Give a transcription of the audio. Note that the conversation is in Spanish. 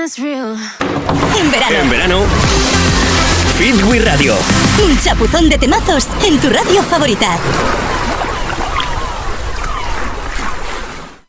En verano, Fit with Radio. Un chapuzón de temazos en tu radio favorita.